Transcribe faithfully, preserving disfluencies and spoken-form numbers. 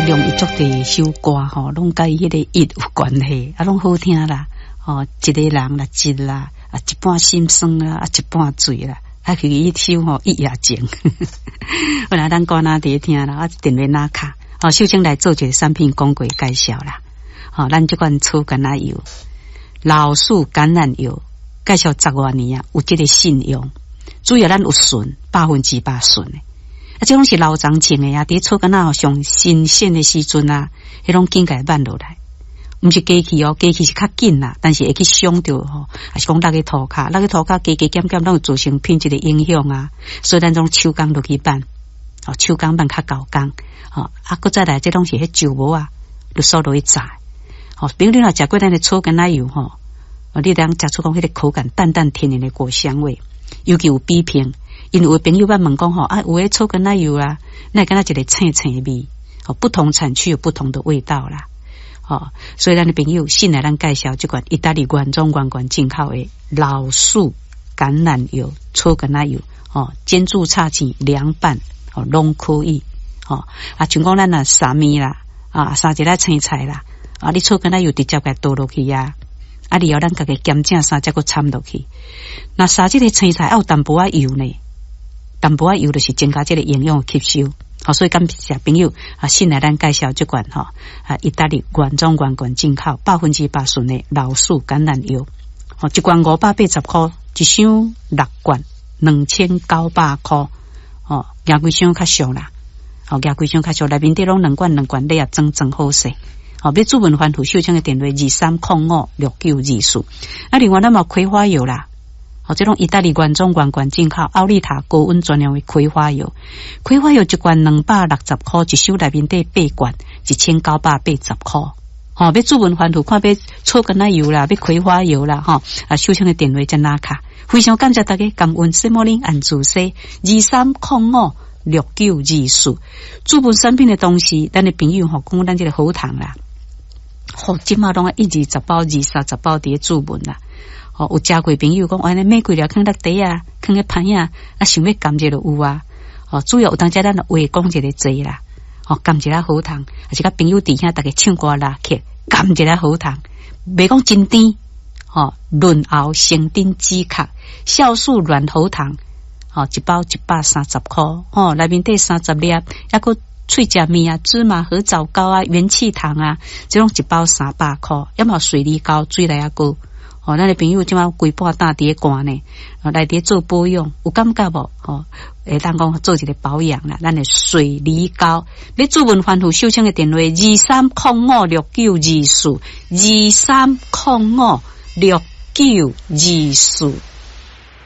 量伊足地首歌吼，拢甲伊迄个意有关系，啊，拢好听啦。哦，一个人啦，一啦，啊，一半心酸啦，啊，一半醉啦，啊，คือ伊首吼一夜情。后来咱歌哪伫听啦，啊，电话哪卡，哦，首先来做一个产品广告介绍啦。哦，咱这款草橄榄油、老树橄榄油，介绍十多年啊，有这个信用，主要咱有纯，百分之百纯的。啊，这拢是老长种的啊，伫草橄榄上新鲜的时阵啊，迄种紧解慢落来，毋是机器哦，机器是较紧啦，但是会去伤到吼，还是讲落去涂骹，落去涂骹加加减减，拢有造成品质的影响啊。所以咱种手工落去办，哦，手工办较高工，哦，啊，搁再来，这拢是迄酒无啊，就收落去炸。哦，比如你若食过咱的草橄榄油吼，哦，你当食出讲迄个口感淡淡甜甜的果香味，尤其有比拼。因为有朋友捌问讲吼，啊，有诶草橄榄油啊，那敢若一个青青味，哦，不同产区有不同的味道啦，哦，所以咱的朋友先来咱介绍这款意大利原装原罐进口的老树橄榄油、草橄榄油，哦，煎煮炒煎凉拌，哦，拢可以，哦，啊，像讲咱啊沙米啦，啊，沙一粒青菜啦，啊，你草橄榄油直接给倒落去啊。啊，然后咱家己咸正三才个掺落去。那沙这个青菜要有淡薄仔油呢，淡薄仔油就是增加这个营养吸收。好，所以感谢朋友啊，先来咱介绍这款哈啊，意大利原装原罐进口百分之百纯的老树橄榄油。哦，一罐五百八十块，一箱六罐两千九百块。哦，廿几箱较俗啦。哦，廿几箱较俗，内面底拢两罐两罐，你也装装好势。好，要主文番薯秀枪的电话二三零五六九二四。啊，另外咱嘛葵花油啦，好，这种意大利原装原罐进口奥利塔高温专用的葵花油，葵花油一罐两百六十块，一箱内面底八罐，一千九百八十块。好，要主文番薯看要草橄榄油啦，要葵花油啦，哈啊，秀枪的电话在哪卡？非常感谢大家，感恩圣莫林安主西二三零五六九二四。主文产品的东西，咱的朋友吼讲咱这个好糖啦。哦，即马拢啊一二十包、二三十包伫注文啦。哦，有食过朋友讲，安尼买几了放落地啊，放个盘啊，啊想要甘蔗就有啊。哦，主要有当家咱话讲一个济啦。哦，甘蔗啦好糖，而且甲朋友伫遐大家唱歌拉客，甘蔗啦好糖，袂讲真甜。哦，润喉生丁止咳，酵素软喉糖。哦，一包一百三十块。哦，内面底三十粒，还个。脆甲米啊、芝麻和枣糕啊、元气糖啊，这种一包三百块，要么水梨膏、水来啊膏。哦，咱的朋友即马规半大碟罐呢，哦，来碟做保养，有感觉无？哦，会当讲做一个保养啦，咱的水梨膏。你主文番薯秀枪的电话二三零五六九二四，二三零五六九二四。